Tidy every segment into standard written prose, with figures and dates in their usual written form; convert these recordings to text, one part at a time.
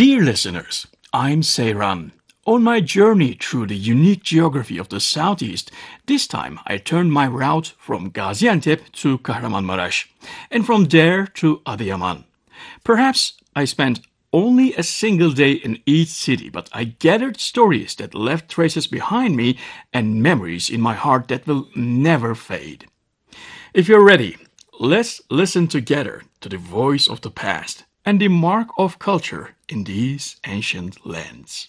Dear listeners, I'm Seiran. On my journey through the unique geography of the Southeast, this time I turned my route from Gaziantep to Kahramanmaraş, and from there to Adıyaman. Perhaps I spent only a single day in each city, but I gathered stories that left traces behind me and memories in my heart that will never fade. If you're ready, let's listen together to the voice of the past and the mark of culture in these ancient lands.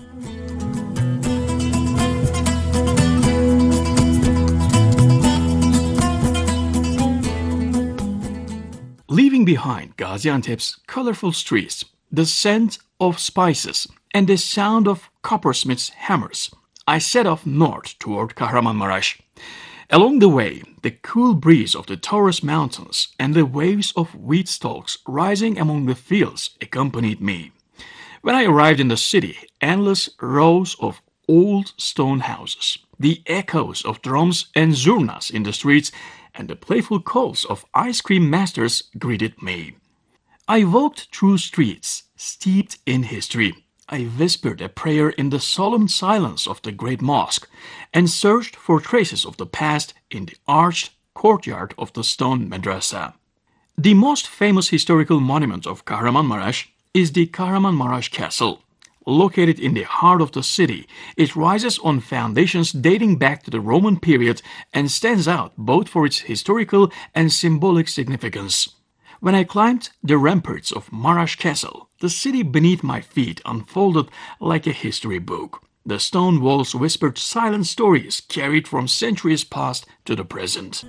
Leaving behind Gaziantep's colorful streets, the scent of spices, and the sound of coppersmiths' hammers, I set off north toward Kahramanmaraş. Along the way, the cool breeze of the Taurus Mountains and the waves of wheat stalks rising among the fields accompanied me. When I arrived in the city, endless rows of old stone houses, the echoes of drums and zurnas in the streets, and the playful calls of ice cream masters greeted me. I walked through streets steeped in history. I whispered a prayer in the solemn silence of the great mosque and searched for traces of the past in the arched courtyard of the stone madrasa. The most famous historical monument of Kahramanmaraş is the Kahramanmaraş Castle. Located in the heart of the city, it rises on foundations dating back to the Roman period and stands out both for its historical and symbolic significance. When I climbed the ramparts of Maraş Castle, the city beneath my feet unfolded like a history book. The stone walls whispered silent stories carried from centuries past to the present.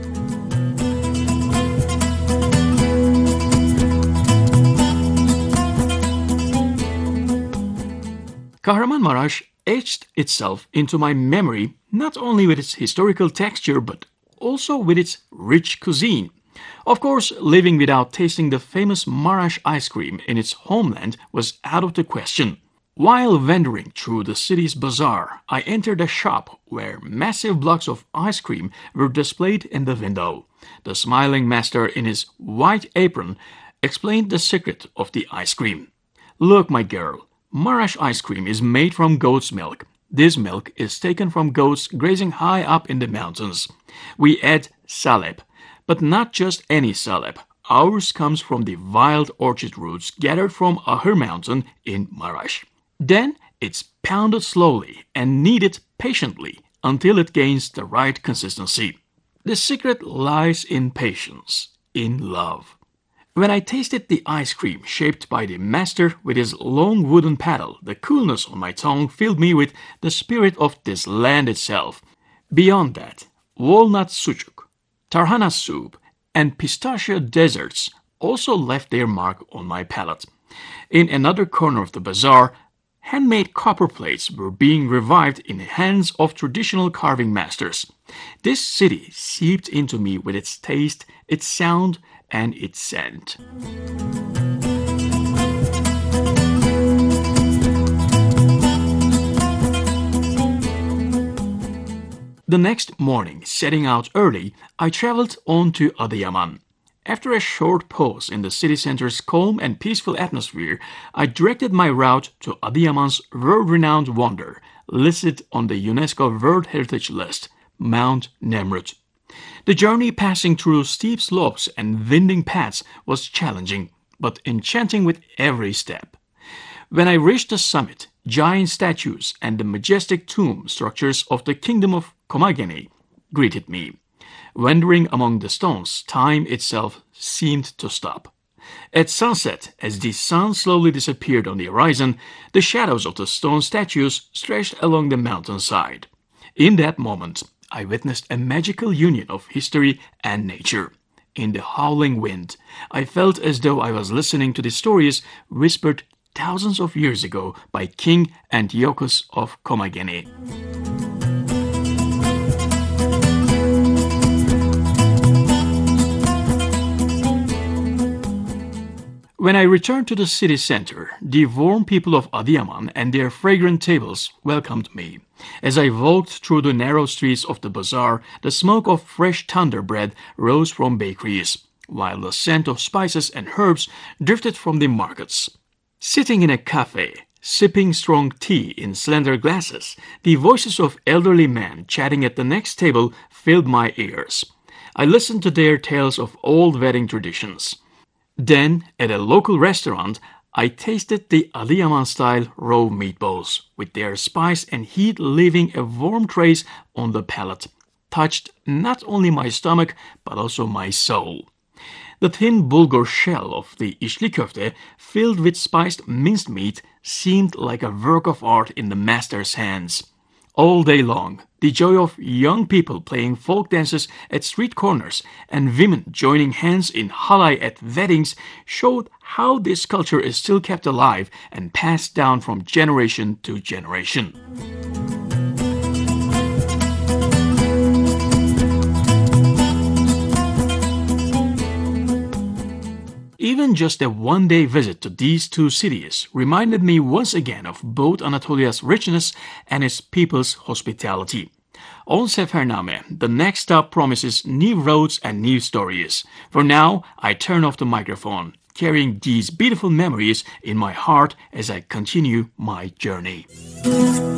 Kahramanmaraş etched itself into my memory not only with its historical texture but also with its rich cuisine. Of course, living without tasting the famous Maraş ice cream in its homeland was out of the question. While wandering through the city's bazaar, I entered a shop where massive blocks of ice cream were displayed in the window. The smiling master in his white apron explained the secret of the ice cream. Look, my girl, Maraş ice cream is made from goat's milk. This milk is taken from goats grazing high up in the mountains. We add salep, but not just any salep. Ours comes from the wild orchid roots gathered from Ahır Mountain in Maraş. Then it's pounded slowly and kneaded patiently until it gains the right consistency. The secret lies in patience, in love. When I tasted the ice cream shaped by the master with his long wooden paddle, the coolness on my tongue filled me with the spirit of this land itself. Beyond that, walnut sucuk, tarhana soup, and pistachio desserts also left their mark on my palate. In another corner of the bazaar, handmade copper plates were being revived in the hands of traditional carving masters. This city seeped into me with its taste, its sound, and its scent. The next morning, setting out early, I traveled on to Adıyaman. After a short pause in the city center's calm and peaceful atmosphere, I directed my route to Adıyaman's world-renowned wonder, listed on the UNESCO World Heritage List, Mount Nemrut. The journey passing through steep slopes and winding paths was challenging, but enchanting with every step. When I reached the summit, giant statues and the majestic tomb structures of the Kingdom of Komagene greeted me. Wandering among the stones, time itself seemed to stop. At sunset, as the sun slowly disappeared on the horizon, the shadows of the stone statues stretched along the mountainside. In that moment, I witnessed a magical union of history and nature. In the howling wind, I felt as though I was listening to the stories whispered thousands of years ago by King Antiochus of Komagene. When I returned to the city center, the warm people of Adıyaman and their fragrant tables welcomed me. As I walked through the narrow streets of the bazaar, the smoke of fresh thunder bread rose from bakeries, while the scent of spices and herbs drifted from the markets. Sitting in a cafe, sipping strong tea in slender glasses, the voices of elderly men chatting at the next table filled my ears. I listened to their tales of old wedding traditions. Then, at a local restaurant, I tasted the Adiyaman style raw meatballs, with their spice and heat leaving a warm trace on the palate. Touched not only my stomach but also my soul. The thin bulgur shell of the ishli köfte, filled with spiced minced meat, seemed like a work of art in the master's hands. All day long, the joy of young people playing folk dances at street corners and women joining hands in halay at weddings showed how this culture is still kept alive and passed down from generation to generation. Even just a one-day visit to these two cities reminded me once again of both Anatolia's richness and its people's hospitality. On Sefername, the next stop promises new roads and new stories. For now, I turn off the microphone, carrying these beautiful memories in my heart as I continue my journey.